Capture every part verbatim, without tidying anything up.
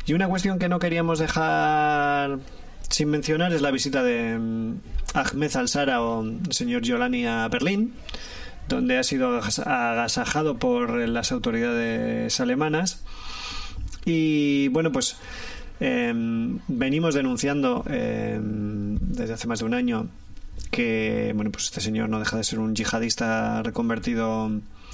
Y una cuestión que no queríamos dejar sin mencionar es la visita de Ahmed al-Shara o señor Jolani a Berlín, donde ha sido agasajado por las autoridades alemanas. Y bueno, pues eh, venimos denunciando eh, desde hace más de un año que bueno, pues este señor no deja de ser un yihadista reconvertido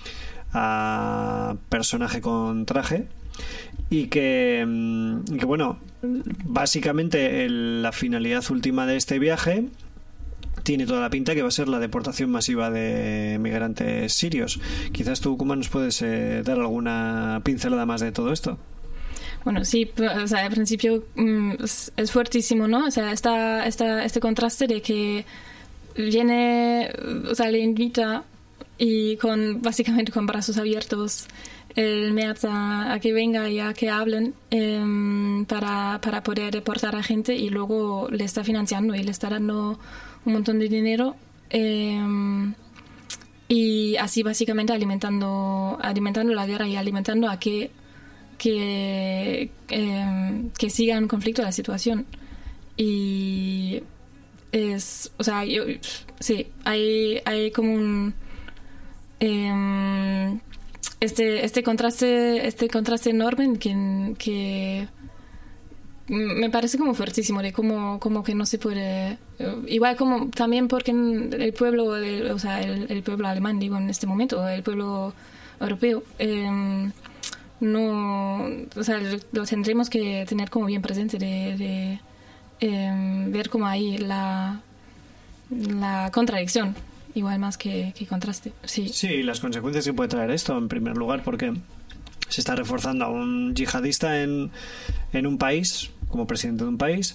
a personaje con traje. Y que, que bueno, básicamente el, la finalidad última de este viaje tiene toda la pinta que va a ser la deportación masiva de migrantes sirios. Quizás tú, Kuma, nos puedes eh, dar alguna pincelada más de todo esto. Bueno, sí, o sea, al principio mm, es, es fuertísimo, ¿no? O sea, esta, esta, este contraste de que viene, o sea, le invita y con básicamente con brazos abiertos el Merz a, a que venga y a que hablen eh, para, para poder deportar a gente, y luego le está financiando y le está dando un montón de dinero eh, y así básicamente alimentando alimentando la guerra y alimentando a que que, eh, que siga en conflicto la situación. Y es, o sea, yo, sí, hay, hay como un eh, este este contraste este contraste enorme que, que me parece como fuertísimo, de como como que no se puede, igual como también porque el pueblo el, o sea el, el pueblo alemán, digo, en este momento, el pueblo europeo eh, no, o sea, lo tendremos que tener como bien presente, de, de eh, ver como ahí la la contradicción, igual más que, que contraste. Sí. Sí, las consecuencias que puede traer esto, en primer lugar, porque se está reforzando a un yihadista en, en un país, como presidente de un país.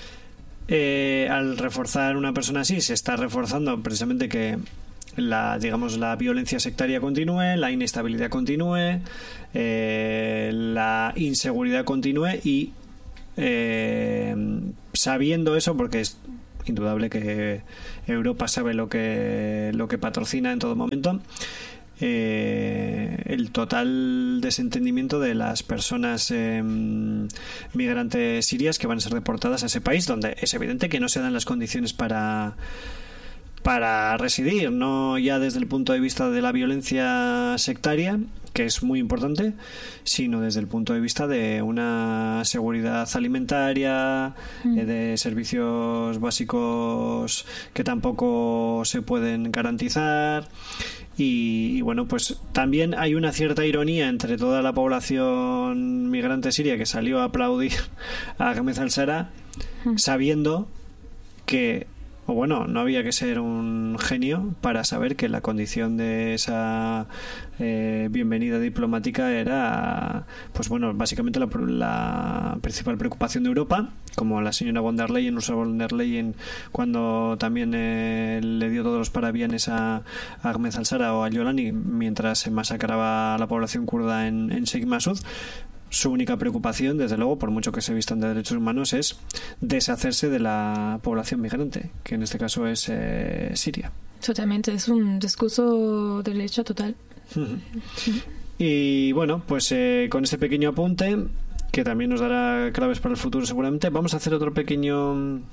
Eh, al reforzar una persona así, se está reforzando precisamente que la, digamos, la violencia sectaria continúe, la inestabilidad continúe, eh, la inseguridad continúe, y eh, sabiendo eso, porque es indudable que Europa sabe lo que lo que patrocina en todo momento, eh, el total desentendimiento de las personas eh, migrantes sirias que van a ser deportadas a ese país, donde es evidente que no se dan las condiciones para para residir, no ya desde el punto de vista de la violencia sectaria, que es muy importante, sino desde el punto de vista de una seguridad alimentaria, mm. eh, de servicios básicos que tampoco se pueden garantizar. Y, y bueno, pues también hay una cierta ironía entre toda la población migrante siria que salió a aplaudir a Ahmed al-Shara, mm. sabiendo que, o bueno, no había que ser un genio para saber que la condición de esa eh, bienvenida diplomática era, pues bueno, básicamente la, la principal preocupación de Europa, como la señora von der Leyen, Ursula von der Leyen, cuando también eh, le dio todos los parabienes a, a Ahmed al-Shara o a Jolani mientras se masacraba a la población kurda en, en Sheikh Masud. Su única preocupación, desde luego, por mucho que se vistan de derechos humanos, es deshacerse de la población migrante, que en este caso es eh, Siria. Totalmente, es un discurso de derecha total. Y bueno, pues eh, con este pequeño apunte, que también nos dará claves para el futuro seguramente, vamos a hacer otro pequeño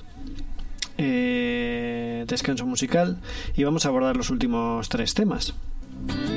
eh, descanso musical y vamos a abordar los últimos tres temas.